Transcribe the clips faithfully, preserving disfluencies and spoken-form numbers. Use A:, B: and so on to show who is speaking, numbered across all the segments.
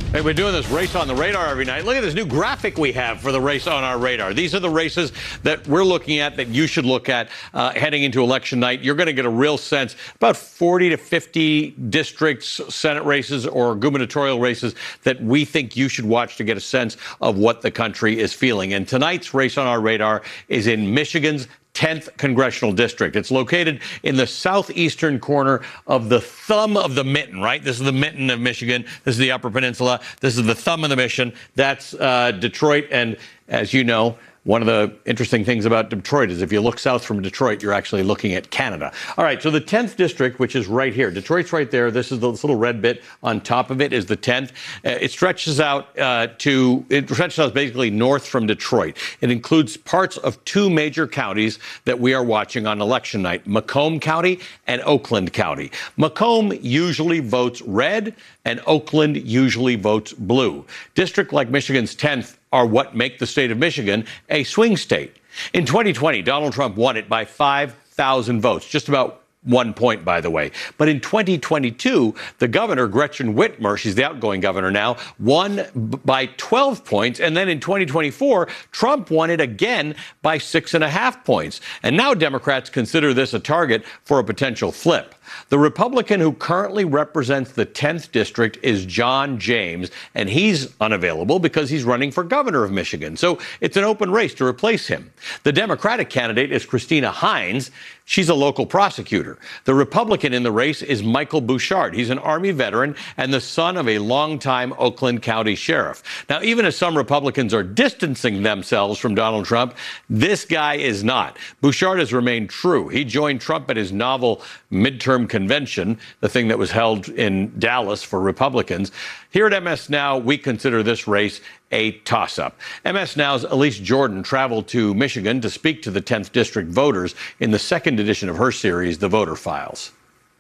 A: Hey, we're doing this race on the radar every night. Look at this new graphic we have for the race on our radar. These are the races that we're looking at, that you should look at uh, heading into election night. You're going to get a real sense, about forty to fifty districts, Senate races, or gubernatorial races that we think you should watch to get a sense of what the country is feeling. And tonight's race on our radar is in Michigan's tenth congressional district. It's located in the southeastern corner of the thumb of the mitten, right? This is the mitten of Michigan. This is the Upper Peninsula. This is the thumb of the mission. That's uh, Detroit. And as you know, one of the interesting things about Detroit is if you look south from Detroit, you're actually looking at Canada. All right, so the tenth district, which is right here. Detroit's right there. This is the this little red bit on top of it is the tenth. Uh, it stretches out uh, to, it stretches out basically north from Detroit. It includes parts of two major counties that we are watching on election night, Macomb County and Oakland County. Macomb usually votes red, and Oakland usually votes blue. District like Michigan's tenth are what make the state of Michigan a swing state. In twenty twenty, Donald Trump won it by five thousand votes, just about one point, by the way. But in twenty twenty-two, the governor, Gretchen Whitmer, she's the outgoing governor now, won b- by twelve points. And then in twenty twenty-four, Trump won it again by six and a half points. And now Democrats consider this a target for a potential flip. The Republican who currently represents the tenth district is John James, and he's unavailable because he's running for governor of Michigan. So it's an open race to replace him. The Democratic candidate is Christina Hines. She's a local prosecutor. The Republican in the race is Michael Bouchard. He's an Army veteran and the son of a longtime Oakland County sheriff. Now, even as some Republicans are distancing themselves from Donald Trump, this guy is not. Bouchard has remained true. He joined Trump at his novel midterm convention, the thing that was held in Dallas for Republicans. Here at M S Now, we consider this race a toss-up. M S Now's Elise Jordan traveled to Michigan to speak to the tenth district voters in the second edition of her series, The Voter Files.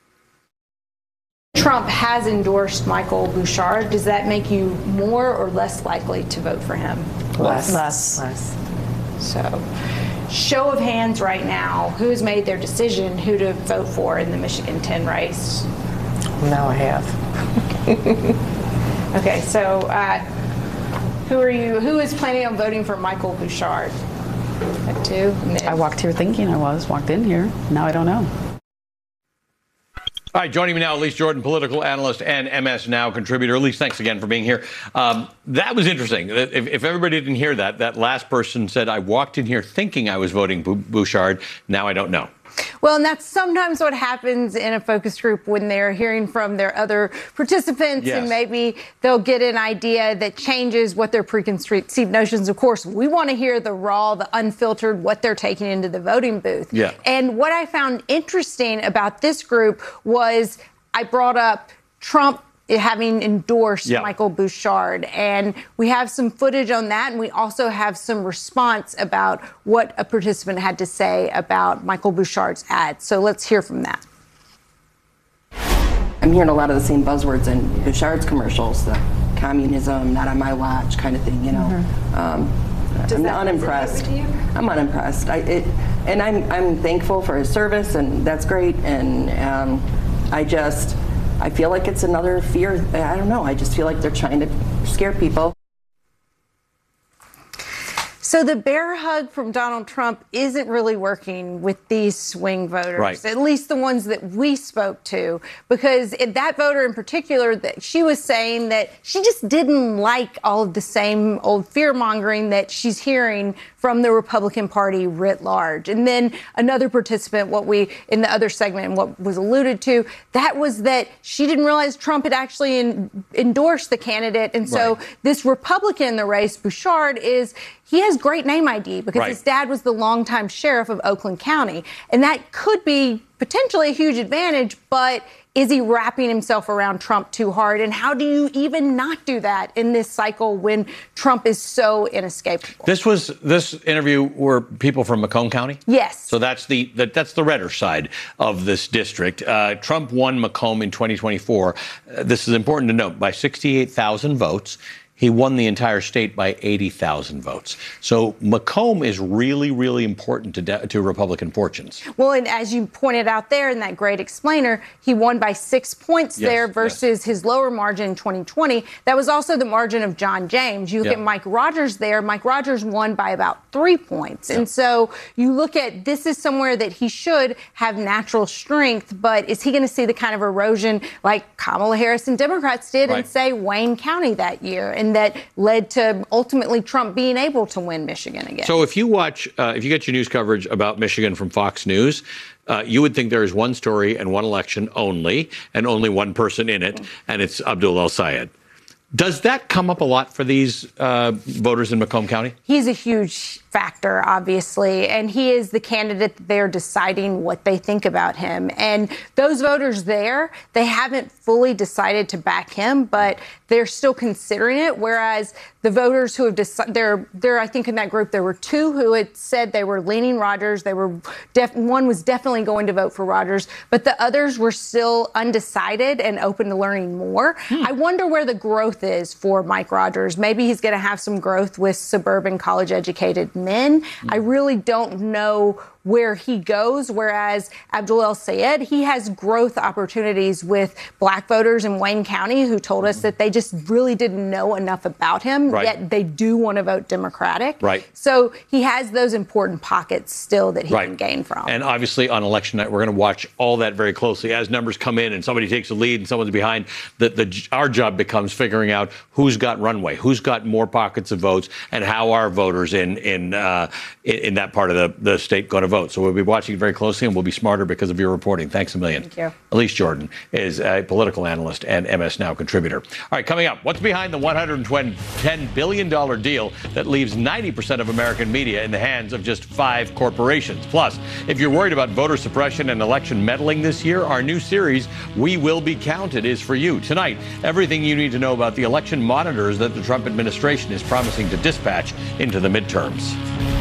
B: Trump has endorsed Michael Bouchard. Does that make you more or less likely to vote for him?
C: Less. Less. Less.
B: So, show of hands right now, who's made their decision who to vote for in the Michigan ten race?
C: Now I have.
B: Okay, so uh, who are you? Who is planning on voting for Michael Bouchard? At two.
C: I walked here thinking I was, walked in here. Now I don't know.
A: All right, joining me now, Elise Jordan, political analyst and M S Now contributor. Elise, thanks again for being here. Um, that was interesting. If, if everybody didn't hear that, that last person said, I walked in here thinking I was voting Bouchard. Now I don't know.
B: Well, and that's sometimes what happens in a focus group when they're hearing from their other participants,
A: yes.
B: And maybe they'll get an idea that changes what their preconceived notions. Of course, we want to hear the raw, the unfiltered, what they're taking into the voting booth.
A: Yeah.
B: And what I found interesting about this group was I brought up Trump having endorsed
A: yep.
B: Michael Bouchard. And we have some footage on that. And we also have some response about what a participant had to say about Michael Bouchard's ad. So let's hear from that.
D: I'm hearing a lot of the same buzzwords in Bouchard's commercials, the communism, not on my watch kind of thing, you know. Mm-hmm. um, I'm unimpressed. I'm unimpressed. I, it, and I'm, I'm thankful for his service, and that's great. And um, I just... I feel like it's another fear. I don't know. I just feel like they're trying to scare people.
B: So the bear hug from Donald Trump isn't really working with these swing voters,
A: right.
B: At least the ones that we spoke to, because that voter in particular, that she was saying that she just didn't like all of the same old fear mongering that she's hearing from the Republican Party writ large. And then another participant, what we in the other segment and what was alluded to, that was that she didn't realize Trump had actually in, endorsed the candidate. And so
A: right.
B: this Republican in the race, Bouchard, is he has great name I D because
A: right.
B: his dad was the longtime sheriff of Oakland County. And that could be potentially a huge advantage, but is he wrapping himself around Trump too hard? And how do you even not do that in this cycle when Trump is so inescapable?
A: This was this interview were people from Macomb County?
B: Yes.
A: So that's the, the that's the redder side of this district. Uh, Trump won Macomb in twenty twenty-four. Uh, this is important to note, by sixty-eight thousand votes. he won the entire state by eighty thousand votes. So Macomb is really, really important to, de- to Republican fortunes.
B: Well, and as you pointed out there in that great explainer, he won by six points
A: Yes,
B: there versus
A: yes.
B: his lower margin in twenty twenty. That was also the margin of John James. You look
A: Yeah.
B: at Mike Rogers there. Mike Rogers won by about three points.
A: Yeah.
B: And so you look at this is somewhere that he should have natural strength, but is he going to see the kind of erosion like Kamala Harris and Democrats did
A: Right.
B: in, say, Wayne County that year, and that led to ultimately Trump being able to win Michigan again?
A: So if you watch, uh, if you get your news coverage about Michigan from Fox News, uh, you would think there is one story and one election only, and only one person in it, and it's Abdul El-Sayed. Does that come up a lot for these uh, voters in Macomb County?
B: He's a huge factor, obviously, and he is the candidate that they're deciding what they think about him. And those voters there, they haven't fully decided to back him, but they're still considering it. Whereas the voters who have decided, there, there, I think in that group there were two who had said they were leaning Rogers. They were def- one was definitely going to vote for Rogers, but the others were still undecided and open to learning more. Hmm. I wonder where the growth is for Mike Rogers. Maybe he's going to have some growth with suburban college-educated men. Mm. I really don't know where he goes, whereas Abdul El-Sayed, he has growth opportunities with black voters in Wayne County who told us that they just really didn't know enough about him,
A: right.
B: yet they do want to vote Democratic.
A: Right.
B: So he has those important pockets still that he
A: right.
B: can gain from.
A: And obviously on election night, we're going to watch all that very closely. As numbers come in and somebody takes a lead and someone's behind, the, the, our job becomes figuring out who's got runway, who's got more pockets of votes, and how are voters in in uh, in, in that part of the, the state going to vote. So we'll be watching it very closely, and we'll be smarter because of your reporting. Thanks a million.
B: Thank you.
A: Elise Jordan is a political analyst and M S Now contributor. All right, coming up, what's behind the one hundred ten billion dollars deal that leaves ninety percent of American media in the hands of just five corporations? Plus, if you're worried about voter suppression and election meddling this year, our new series, We Will Be Counted, is for you. Tonight, everything you need to know about the election monitors that the Trump administration is promising to dispatch into the midterms.